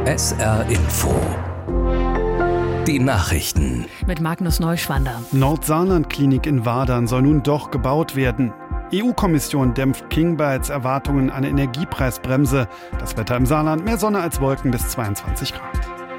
SR Info. Die Nachrichten. Mit Magnus Neuschwander. Nordsaarland-Klinik in Wadern soll nun doch gebaut werden. EU-Kommission dämpft Klingbeils Erwartungen an Energiepreisbremse. Das Wetter im Saarland: mehr Sonne als Wolken bis 22 Grad.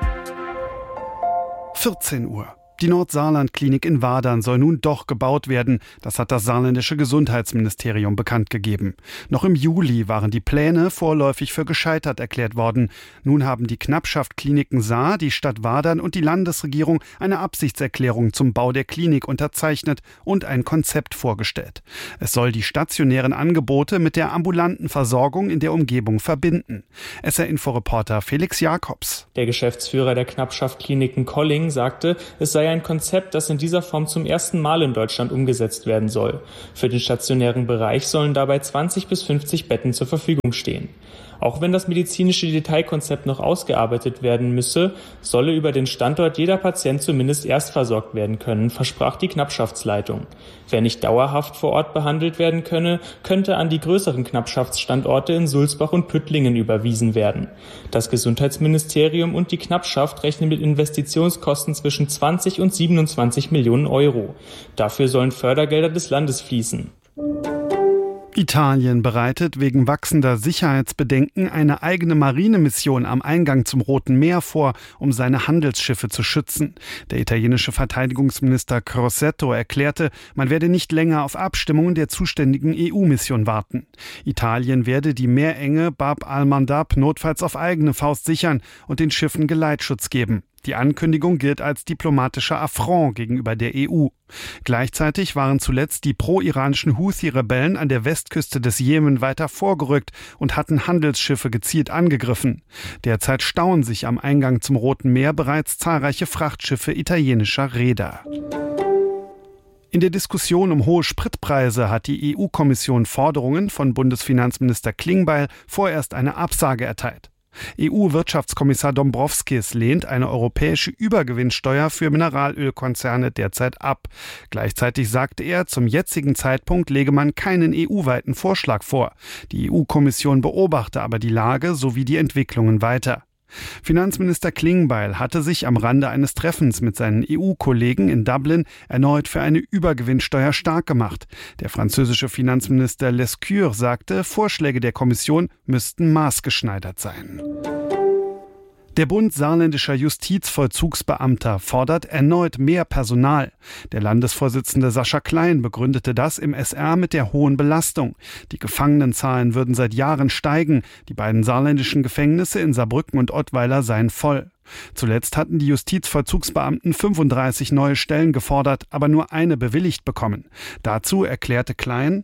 14 Uhr. Die Nordsaarland-Klinik in Wadern soll nun doch gebaut werden. Das hat das saarländische Gesundheitsministerium bekannt gegeben. Noch im Juli waren die Pläne vorläufig für gescheitert erklärt worden. Nun haben die Knappschaft Kliniken Saar, die Stadt Wadern und die Landesregierung eine Absichtserklärung zum Bau der Klinik unterzeichnet und ein Konzept vorgestellt. Es soll die stationären Angebote mit der ambulanten Versorgung in der Umgebung verbinden. SR-Info-Reporter Felix Jakobs. Der Geschäftsführer der Knappschaft Kliniken Colling sagte, es sei ein Konzept, das in dieser Form zum ersten Mal in Deutschland umgesetzt werden soll. Für den stationären Bereich sollen dabei 20 bis 50 Betten zur Verfügung stehen. Auch wenn das medizinische Detailkonzept noch ausgearbeitet werden müsse, solle über den Standort jeder Patient zumindest erst versorgt werden können, versprach die Knappschaftsleitung. Wer nicht dauerhaft vor Ort behandelt werden könne, könnte an die größeren Knappschaftsstandorte in Sulzbach und Püttlingen überwiesen werden. Das Gesundheitsministerium und die Knappschaft rechnen mit Investitionskosten zwischen 20 und 27 Millionen Euro. Dafür sollen Fördergelder des Landes fließen. Italien bereitet wegen wachsender Sicherheitsbedenken eine eigene Marinemission am Eingang zum Roten Meer vor, um seine Handelsschiffe zu schützen. Der italienische Verteidigungsminister Crosetto erklärte, man werde nicht länger auf Abstimmungen der zuständigen EU-Mission warten. Italien werde die Meerenge Bab al-Mandab notfalls auf eigene Faust sichern und den Schiffen Geleitschutz geben. Die Ankündigung gilt als diplomatischer Affront gegenüber der EU. Gleichzeitig waren zuletzt die pro-iranischen Houthi-Rebellen an der Westküste des Jemen weiter vorgerückt und hatten Handelsschiffe gezielt angegriffen. Derzeit stauen sich am Eingang zum Roten Meer bereits zahlreiche Frachtschiffe italienischer Reeder. In der Diskussion um hohe Spritpreise hat die EU-Kommission Forderungen von Bundesfinanzminister Klingbeil vorerst eine Absage erteilt. EU-Wirtschaftskommissar Dombrovskis lehnt eine europäische Übergewinnsteuer für Mineralölkonzerne derzeit ab. Gleichzeitig sagte er, zum jetzigen Zeitpunkt lege man keinen EU-weiten Vorschlag vor. Die EU-Kommission beobachte aber die Lage sowie die Entwicklungen weiter. Finanzminister Klingbeil hatte sich am Rande eines Treffens mit seinen EU-Kollegen in Dublin erneut für eine Übergewinnsteuer stark gemacht. Der französische Finanzminister Lescure sagte, Vorschläge der Kommission müssten maßgeschneidert sein. Der Bund saarländischer Justizvollzugsbeamter fordert erneut mehr Personal. Der Landesvorsitzende Sascha Klein begründete das im SR mit der hohen Belastung. Die Gefangenenzahlen würden seit Jahren steigen. Die beiden saarländischen Gefängnisse in Saarbrücken und Ottweiler seien voll. Zuletzt hatten die Justizvollzugsbeamten 35 neue Stellen gefordert, aber nur eine bewilligt bekommen. Dazu erklärte Klein: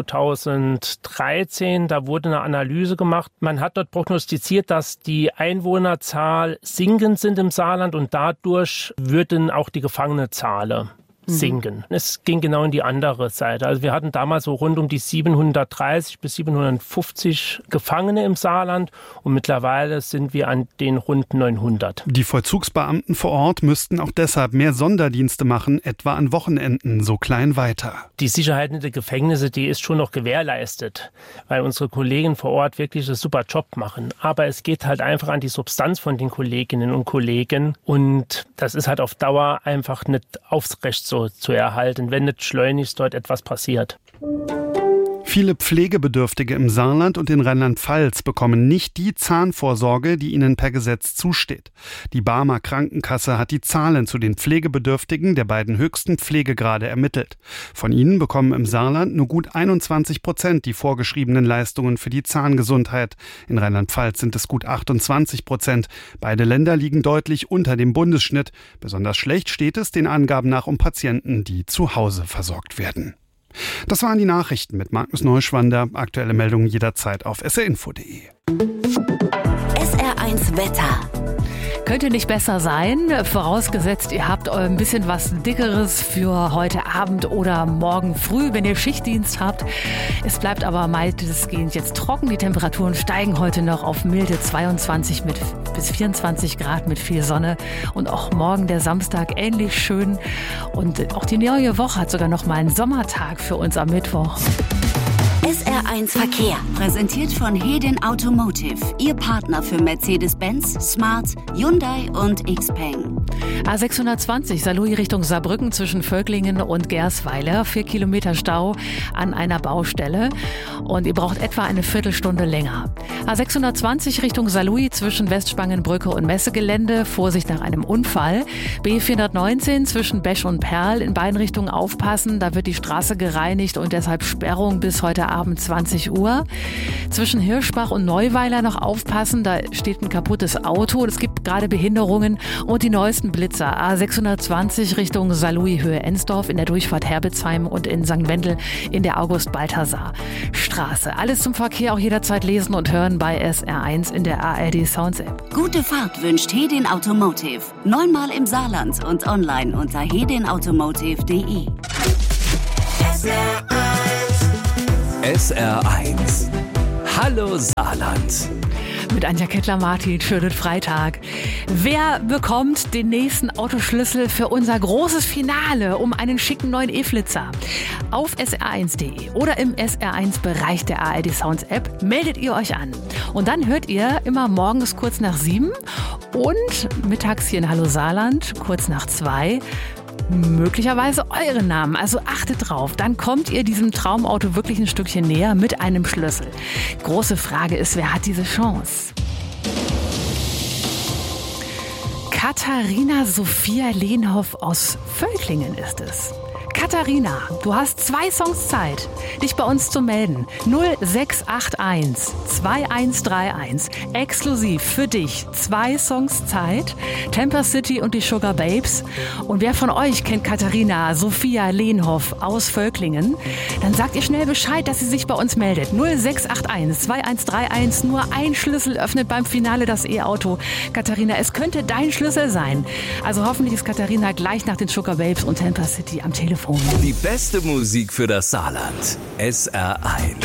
2013, da wurde eine Analyse gemacht. Man hat dort prognostiziert, dass die Einwohnerzahl sinkend sind im Saarland und dadurch würden auch die Gefangenenzahlen sinken. Es ging genau in die andere Seite. Also wir hatten damals so rund um die 730 bis 750 Gefangene im Saarland und mittlerweile sind wir an den rund 900. Die Vollzugsbeamten vor Ort müssten auch deshalb mehr Sonderdienste machen, etwa an Wochenenden, so Klein weiter. Die Sicherheit in den Gefängnissen, die ist schon noch gewährleistet, weil unsere Kollegen vor Ort wirklich einen super Job machen. Aber es geht halt einfach an die Substanz von den Kolleginnen und Kollegen und das ist halt auf Dauer einfach nicht aufrecht so zu erhalten, wenn nicht schleunigst dort etwas passiert. Viele Pflegebedürftige im Saarland und in Rheinland-Pfalz bekommen nicht die Zahnvorsorge, die ihnen per Gesetz zusteht. Die Barmer Krankenkasse hat die Zahlen zu den Pflegebedürftigen der beiden höchsten Pflegegrade ermittelt. Von ihnen bekommen im Saarland nur gut 21% die vorgeschriebenen Leistungen für die Zahngesundheit. In Rheinland-Pfalz sind es gut 28%. Beide Länder liegen deutlich unter dem Bundesschnitt. Besonders schlecht steht es den Angaben nach um Patienten, die zu Hause versorgt werden. Das waren die Nachrichten mit Magnus Neuschwander. Aktuelle Meldungen jederzeit auf srinfo.de. SR1 Wetter. Könnte nicht besser sein, vorausgesetzt, ihr habt ein bisschen was Dickeres für heute Abend oder morgen früh, wenn ihr Schichtdienst habt. Es bleibt aber weitestgehend jetzt trocken. Die Temperaturen steigen heute noch auf milde 22 bis 24 Grad mit viel Sonne. Und auch morgen, der Samstag, ähnlich schön. Und auch die neue Woche hat sogar noch mal einen Sommertag für uns am Mittwoch. SR1 Verkehr, präsentiert von Hedin Automotive, Ihr Partner für Mercedes-Benz, Smart, Hyundai und Xpeng. A620 Saarlouis Richtung Saarbrücken zwischen Völklingen und Gersweiler. 4 Kilometer Stau an einer Baustelle und ihr braucht etwa eine Viertelstunde länger. A620 Richtung Saarlouis zwischen Westspangenbrücke und Messegelände. Vorsicht nach einem Unfall. B419 zwischen Besch und Perl. In beiden Richtungen aufpassen. Da wird die Straße gereinigt und deshalb Sperrung bis heute Abend 20 Uhr. Zwischen Hirschbach und Neuweiler noch aufpassen. Da steht ein kaputtes Auto. Es gibt gerade Behinderungen und die neuesten Blitzer. A620 Richtung Saarlouis Höhe Ensdorf in der Durchfahrt Herbitzheim und in St. Wendel in der August-Balthasar-Straße. Alles zum Verkehr auch jederzeit lesen und hören bei SR1 in der ARD Sounds App. Gute Fahrt wünscht Hedin Automotive. 9-mal im Saarland und online unter hedinautomotive.de. SR1. Hallo Saarland. Mit Anja Kettler-Martin, schönen Freitag. Wer bekommt den nächsten Autoschlüssel für unser großes Finale um einen schicken neuen E-Flitzer? Auf sr1.de oder im SR1-Bereich der ARD Sounds App meldet ihr euch an. Und dann hört ihr immer morgens kurz nach 7 und mittags hier in Hallo Saarland kurz nach 2 möglicherweise euren Namen. Also achtet drauf, dann kommt ihr diesem Traumauto wirklich ein Stückchen näher mit einem Schlüssel. Große Frage ist, wer hat diese Chance? Katharina Sophia Lehnhoff aus Völklingen ist es. Katharina, du hast 2 Songs Zeit, dich bei uns zu melden. 0681 2131. Exklusiv für dich 2 Songs Zeit. Temper City und die Sugar Babes. Und wer von euch kennt Katharina Sophia Lehnhoff aus Völklingen? Dann sagt ihr schnell Bescheid, dass sie sich bei uns meldet. 0681 2131. Nur ein Schlüssel öffnet beim Finale das E-Auto. Katharina, es könnte dein Schlüssel sein. Also hoffentlich ist Katharina gleich nach den Sugar Babes und Temper City am Telefon. Die beste Musik für das Saarland. SR1.